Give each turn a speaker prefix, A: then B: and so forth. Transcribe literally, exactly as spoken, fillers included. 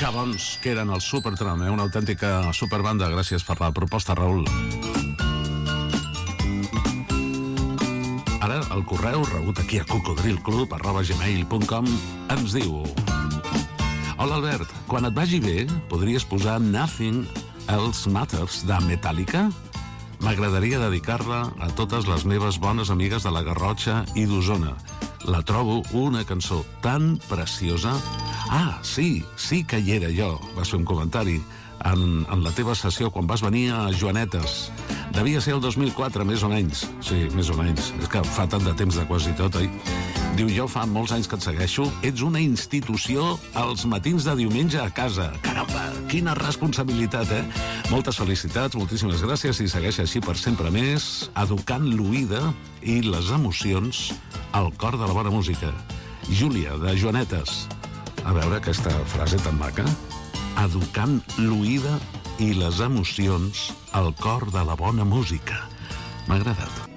A: Que bons que eren els Supertramp, eh? Una autèntica superbanda. Gràcies per la proposta, Raül. Ara el correu rebut aquí a cocodrilclub arroba gmail punt com ens diu: hola Albert, quan et vagi bé podries posar Nothing Else Matters de Metallica? M'agradaria dedicar-la a totes les meves bones amigues de la Garrotxa i d'Osona. La trobo una cançó tan preciosa. Ah, sí, sí que hi era jo, vas fer un comentari en, en la teva sessió quan vas venir a Joanetes. Devia ser el dos mil quatre, més o menys. Sí, més o menys. És que fa tant de temps de quasi tot, oi? Diu, jo fa molts anys que et segueixo, ets una institució als matins de diumenge a casa. Caramba, quina responsabilitat, eh? Moltes felicitats, moltíssimes gràcies i segueix així per sempre més, educant l'oïda i les emocions al cor de la bona música. Júlia, de Joanetes. A veure aquesta frase tan maca. Educant l'oïda i les emocions al cor de la bona música. M'ha agradat.